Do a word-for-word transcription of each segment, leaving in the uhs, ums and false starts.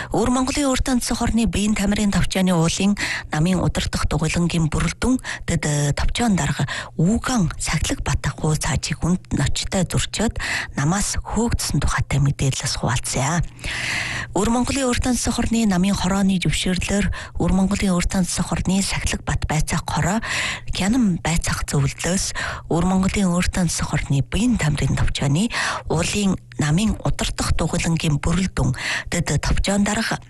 Өвөр Монголын урт тандсан хорны биеийн тамирын товчооны уулын намын удирдах дугуйлангийн бүрэлдэхүүн дэд товчоон дарга Үүган Сахилга Бат хуу цаажиг хүнд ночтой зурчаад намаас хөөгдсөн тухайтай мэдээлэлс хуваалцъя. Өвөр Монголын урт тандсан хорны намын хорооны зөвшөөрлөөр Өвөр Монголын урт тандсан хорны Сахилга Бат байцаах хороо Кянан байцаах зөвлөлөөс Өвөр Монголын урт тандсан хорны биеийн тамирын товчооны уулын намын удирдах дугуйлангийн бүрэлдэхүүн дэд товчоон дарга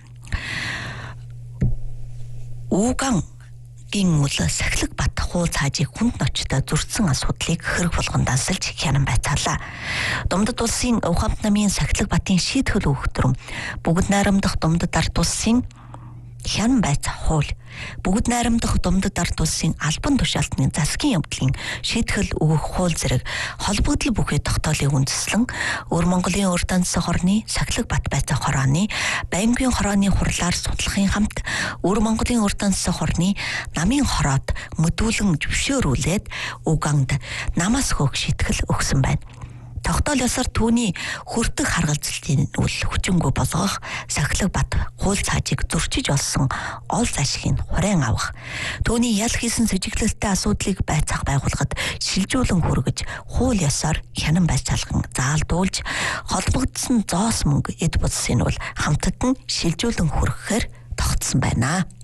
Үүган гин үл Сахилга Бат хуу цаажиг хүнд ночтой зурцсан асуудлыг хэрэг болгон дансалж хянан байцаалаа. Думдад улсын Өв хамт намын Сахилга Батын шийтгэл өгөхтөрөм бүгд найрамдах Думдад ард улсын хянан байцаах хууль бүгд найрамдах Думдад ард улсын албан тушаалтны засгийн явдлын шийтгэл өгөх хууль зэрэг холбогдол бүхий тогтоолыг үндэслэн Өвөр Монголын урт тандсан хорны Сахилга Бат байцаах хорооны байнгын хорооны хурлаар судлахын хамт Өвөр Монголын урт тандсан хорны намын хороод мэдүүлэн зөвшөөрүүлээд Үүганд намаас хөөх шийтгэл өгсөн байна. Тогтоол ёсоор түүний хүртэг харгалзалтын үл хүчингүй болгох Сахилга Бат хууль цаажиг зөрчиж олсон ол зашгийг хураан авах түүний ял хийсэн сэжиглэлтэй асуудлыг байцаах байгууллагад шилжүүлэн хүргэж хууль ёсоор хянан байцаалган заалдуулж холбогдсон зоос мөнгө эд буцсын бол хамтад нь шилжүүлэн хүргэхээр тогтсон байна.